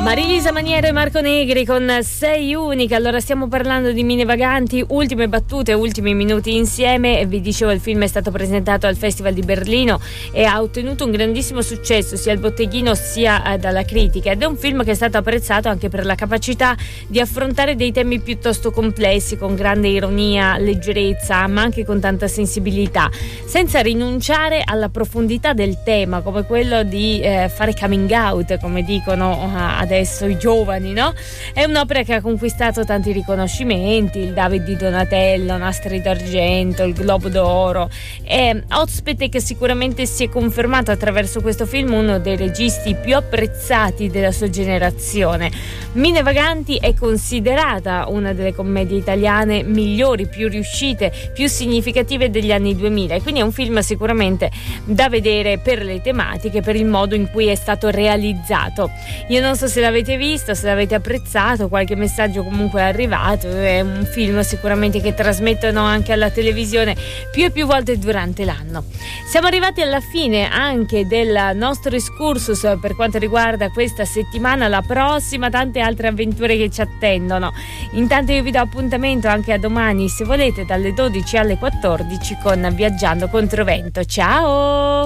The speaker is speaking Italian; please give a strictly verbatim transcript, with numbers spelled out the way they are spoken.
Marilisa Maniero e Marco Negri con Sei Unica. Allora, stiamo parlando di Mine Vaganti, ultime battute, ultimi minuti insieme. Vi dicevo, il film è stato presentato al Festival di Berlino e ha ottenuto un grandissimo successo sia al botteghino sia eh, dalla critica, ed è un film che è stato apprezzato anche per la capacità di affrontare dei temi piuttosto complessi con grande ironia, leggerezza, ma anche con tanta sensibilità, senza rinunciare alla profondità del tema, come quello di eh, fare coming out, come dicono uh, adesso i giovani, no? È un'opera che ha conquistato tanti riconoscimenti, il David di Donatello, Nastri d'Argento, il Globo d'Oro, e ospite che sicuramente si è confermato attraverso questo film uno dei registi più apprezzati della sua generazione. Mine Vaganti è considerata una delle commedie italiane migliori, più riuscite, più significative degli anni duemila, e quindi è un film sicuramente da vedere per le tematiche, per il modo in cui è stato realizzato. Io non so se l'avete visto, se l'avete apprezzato, qualche messaggio comunque è arrivato. È un film sicuramente che trasmettono anche alla televisione più e più volte durante l'anno. Siamo arrivati alla fine anche del nostro excursus per quanto riguarda questa settimana. La prossima, tante altre avventure che ci attendono. Intanto io vi do appuntamento anche a domani, se volete, dalle dodici alle quattordici con Viaggiando Controvento. Ciao!